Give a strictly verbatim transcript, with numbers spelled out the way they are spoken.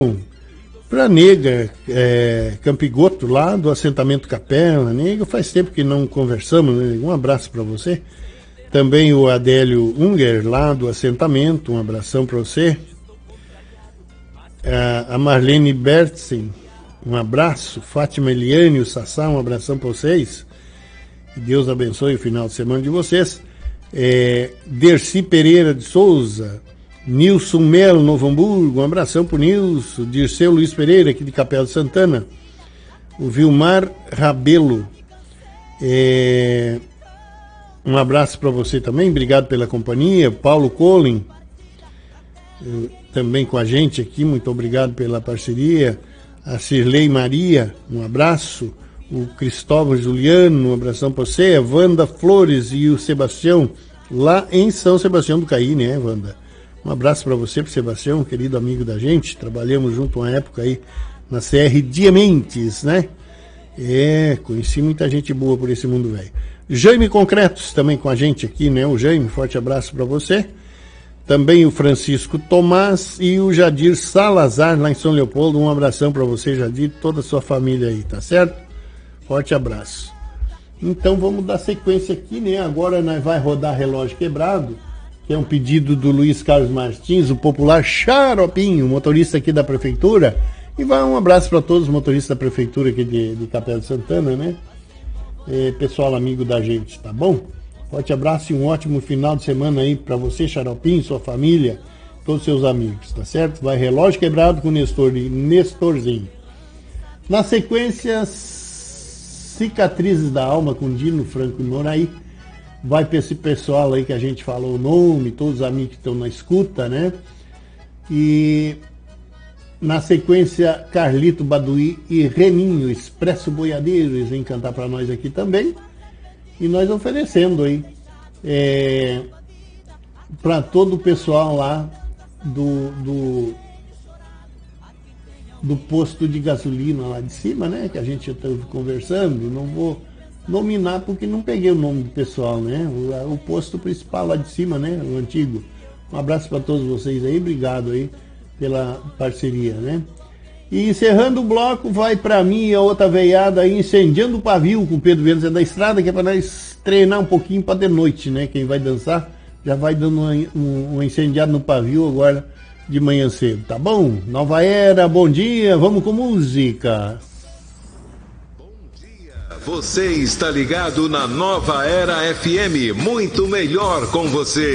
Para a Nega é, Campigoto, lá do assentamento Capela. Nega, faz tempo que não conversamos, né? Um abraço para você. Também o Adélio Unger, lá do assentamento, um abração para você. A Marlene Bertzen, um abraço. Fátima Eliane, o Sassá, um abração para vocês. Que Deus abençoe o final de semana de vocês. É, Dercy Pereira de Souza, Nilson Melo, Novo Hamburgo, um abração para o Nilson. Dirceu Luiz Pereira, aqui de Capela de Santana. O Vilmar Rabelo, é, um abraço para você também, obrigado pela companhia. Paulo Colin, também com a gente aqui, muito obrigado pela parceria. A Cirlei Maria, um abraço. O Cristóvão Juliano, um abração para você. A Wanda Flores e o Sebastião, lá em São Sebastião do Caí, né, Wanda? Um abraço para você, para o Sebastião, querido amigo da gente. Trabalhamos junto uma época aí na C R Diamantes, né? É, conheci muita gente boa por esse mundo velho. Jaime Concretos também com a gente aqui, né? O Jaime, forte abraço para você. Também o Francisco Tomás e o Jadir Salazar, lá em São Leopoldo. Um abração para você, Jadir, toda a sua família aí, tá certo? Forte abraço. Então vamos dar sequência aqui, né? Agora nós vai rodar Relógio Quebrado, que é um pedido do Luiz Carlos Martins, o popular Xaropinho, motorista aqui da prefeitura. E vai um abraço para todos os motoristas da prefeitura aqui de, de Capela de Santana, né? É, pessoal amigo da gente, tá bom? Forte abraço e um ótimo final de semana aí para você, Xaropinho, sua família, todos os seus amigos, tá certo? Vai Relógio Quebrado com o Nestor, Nestorzinho. Na sequência, Cicatrizes da Alma com Dino Franco e Moraí. Vai para esse pessoal aí que a gente falou o nome, todos os amigos que estão na escuta, né? E na sequência, Carlito Baduí e Reninho, Expresso Boiadeiro, eles vêm cantar para nós aqui também. E nós oferecendo aí é, para todo o pessoal lá do, do, do posto de gasolina lá de cima, né? Que a gente já estava conversando, não vou nominar porque não peguei o nome do pessoal, né? O, o posto principal lá de cima, né? O antigo. Um abraço para todos vocês aí, obrigado aí pela parceria, né? E encerrando o bloco, vai para mim e a outra veiada aí, Incendiando o Pavio com Pedro Viana da Estrada, que é para nós treinar um pouquinho para de noite, né? Quem vai dançar já vai dando um, um, um incendiado no pavio agora de manhã cedo, tá bom? Nova Era, bom dia, vamos com música. Você está ligado na Nova Era F M, muito melhor com você.